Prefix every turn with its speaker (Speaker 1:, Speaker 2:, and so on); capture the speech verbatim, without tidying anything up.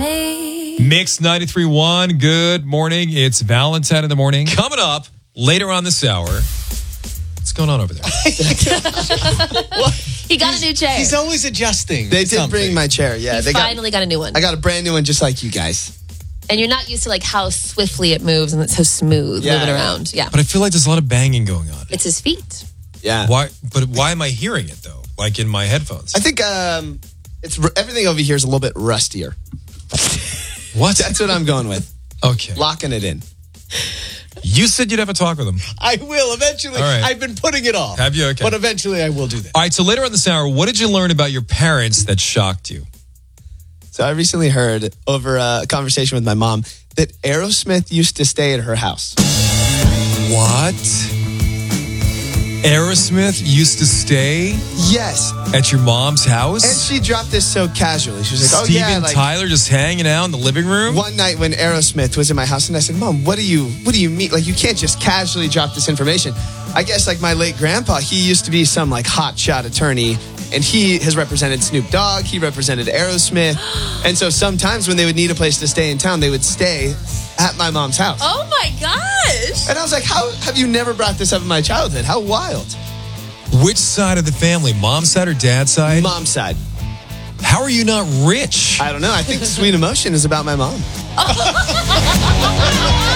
Speaker 1: day.
Speaker 2: Mix ninety-three point one. Good morning. It's Valentine in the morning. Coming up later on this hour. What's going on over there?
Speaker 3: Well,
Speaker 1: He got a new chair.
Speaker 3: he's always adjusting.
Speaker 4: They did
Speaker 3: something.
Speaker 4: bring my chair. Yeah,
Speaker 1: He
Speaker 4: they got.
Speaker 1: finally got a new one.
Speaker 4: I got a brand new one, just like you guys.
Speaker 1: And you're not used to like how swiftly it moves and it's so smooth
Speaker 4: Yeah.
Speaker 1: moving around. Yeah.
Speaker 2: But I feel like there's a lot of banging going on.
Speaker 1: It's his feet.
Speaker 4: Yeah.
Speaker 2: Why? But why am I hearing it though? Like in my headphones?
Speaker 4: I think um, it's everything over here is a little bit rustier.
Speaker 2: What?
Speaker 4: That's what I'm going with.
Speaker 2: Okay.
Speaker 4: Locking it in.
Speaker 2: You said you'd have a talk with him.
Speaker 3: I will eventually.
Speaker 2: All right.
Speaker 3: I've been putting it off.
Speaker 2: Have you? Okay.
Speaker 3: But eventually I will do that.
Speaker 2: All right. So later on this hour, what did you learn about your parents that shocked you?
Speaker 4: So I recently heard over a conversation with my mom that Aerosmith used to stay at her house.
Speaker 2: What? Aerosmith used to stay
Speaker 4: Yes.
Speaker 2: at your mom's house?
Speaker 4: And she dropped this so casually. She was like,
Speaker 2: Steven
Speaker 4: oh yeah, like
Speaker 2: Tyler just hanging out in the living room?
Speaker 4: one night when Aerosmith was in my house, and I said, Mom, what do you what do you mean? Like, you can't just casually drop this information. I guess like my late grandpa, he used to be some like hot shot attorney, and he has represented Snoop Dogg, he represented Aerosmith. And so sometimes when they would need a place to stay in town, they would stay at my mom's house.
Speaker 1: Oh my gosh.
Speaker 4: And I was like, how have you never brought this up in my childhood? How wild.
Speaker 2: Which side of the family? Mom's side or dad's side?
Speaker 4: Mom's side.
Speaker 2: How are you not rich?
Speaker 4: I don't know. I think Sweet Emotion is about my mom.